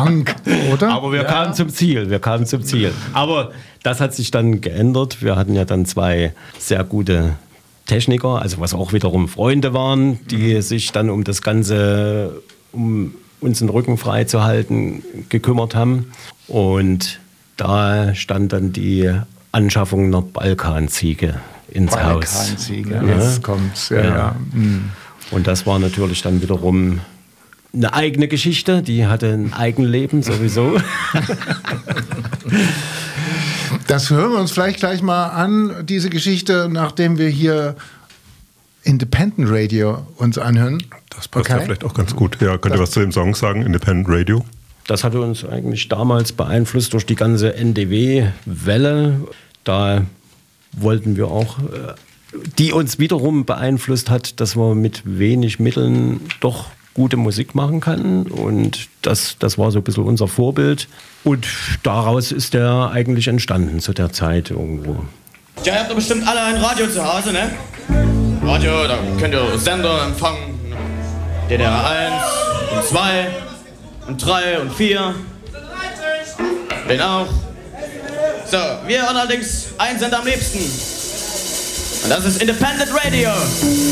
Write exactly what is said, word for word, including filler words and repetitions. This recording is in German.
Punk, oder? Aber wir Ja. kamen zum Ziel, wir kamen zum Ziel. Aber das hat sich dann geändert. Wir hatten ja dann zwei sehr gute Techniker, also was auch wiederum Freunde waren, die mhm. sich dann um das Ganze, um uns den Rücken frei zu halten, gekümmert haben. Und da stand dann die Anschaffung einer Balkanziege ins Haus. Balkanziege, Ja. jetzt kommt's. Ja, Ja. ja. Mhm. Und das war natürlich dann wiederum eine eigene Geschichte, die hatte ein Eigenleben sowieso. Das hören wir uns vielleicht gleich mal an, diese Geschichte, nachdem wir hier Independent Radio uns anhören. Das passt Okay. ja vielleicht auch ganz gut. Ja, könnt ihr Das- was zu dem Song sagen, Independent Radio? Das hatte uns eigentlich damals beeinflusst durch die ganze N D W-Welle. Da wollten wir auch, äh, die uns wiederum beeinflusst hat, dass man mit wenig Mitteln doch gute Musik machen kann. Und das, das war so ein bisschen unser Vorbild. Und daraus ist der eigentlich entstanden zu der Zeit irgendwo. Ja, ihr habt doch bestimmt alle ein Radio zu Hause, ne? Radio, da könnt ihr Sender empfangen. D D R eins und zwei und drei und vier. Den auch. So, wir hören allerdings einen Sender am liebsten. Und das ist Independent Radio.